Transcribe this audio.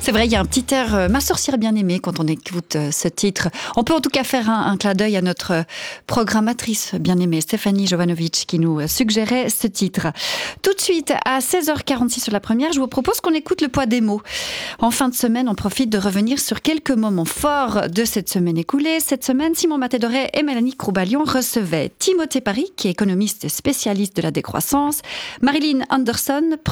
C'est vrai, il y a un petit air Ma sorcière bien-aimée quand on écoute ce titre. On peut en tout cas faire un clin d'œil à notre programmatrice bien-aimée, Stéphanie Jovanovic, qui nous suggérait ce titre. Tout de suite, à 16h46 sur la première, je vous propose qu'on écoute le poids des mots. En fin de semaine, on profite de revenir sur quelques moments forts de cette semaine écoulée. Cette semaine, Simon Matédoré et Mélanie Croubalion recevaient Timothée Paris, qui est économiste et spécialiste de la décroissance, Marilyn Anderson,